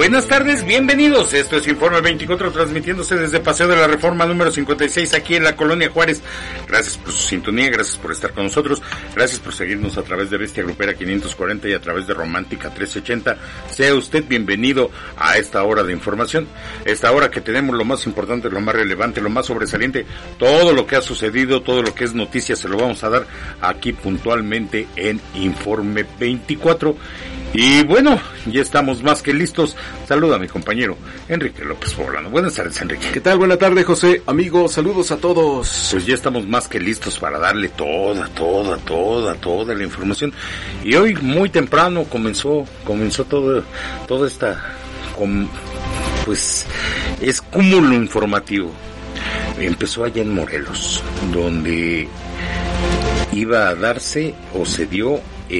Buenas tardes, bienvenidos. Esto es Informe 24, transmitiéndose desde Paseo de la Reforma número 56, aquí en la Colonia Juárez. Gracias por su sintonía, gracias por estar con nosotros, gracias por seguirnos a través de Bestia Grupera 540 y a través de Romántica 1380. Sea usted bienvenido a esta hora de información, esta hora que tenemos lo más importante, lo más relevante, lo más sobresaliente, todo lo que ha sucedido, todo lo que es noticia, se lo vamos a dar aquí puntualmente en Informe 24. Y bueno, ya estamos más que listos. Saluda a mi compañero Enrique López Poblano. Buenas tardes, Enrique. ¿Qué tal? Buenas tardes, José. Amigos, saludos a todos. Pues ya estamos más que listos para darle toda la información. Y hoy muy temprano comenzó toda esta, pues es cúmulo informativo. Empezó allá en Morelos, donde iba a darse o se dio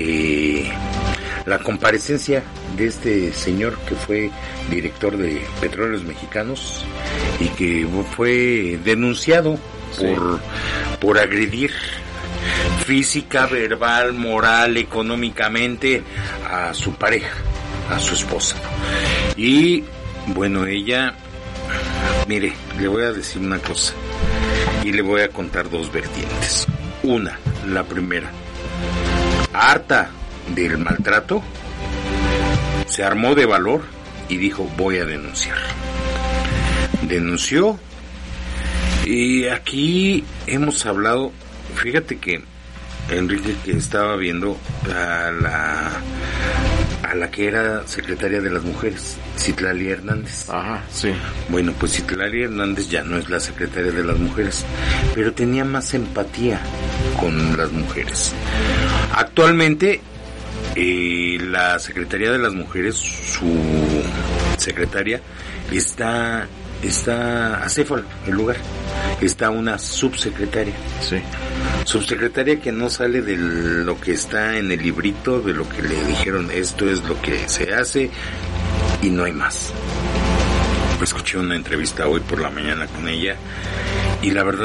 la comparecencia de este señor que fue director de Petróleos Mexicanos y que fue denunciado por agredir física, verbal, moral, económicamente a su pareja, a su esposa. Y bueno, ella, mire, le voy a decir una cosa y le voy a contar dos vertientes. Una, la primera, harta del maltrato, se armó de valor y dijo: voy a denunciar. Denunció, y aquí hemos hablado, fíjate que Enrique, que estaba viendo a la que era secretaria de las mujeres, Citlali Hernández. Ajá, sí. Bueno, pues Citlali Hernández ya no es la secretaria de las mujeres, pero tenía más empatía con las mujeres. Actualmente la Secretaría de las Mujeres, su secretaria, está acéfala el lugar, está una subsecretaria. Sí. Subsecretaria que no sale de lo que está en el librito, de lo que le dijeron, esto es lo que se hace y no hay más. Escuché una entrevista hoy por la mañana con ella y la verdad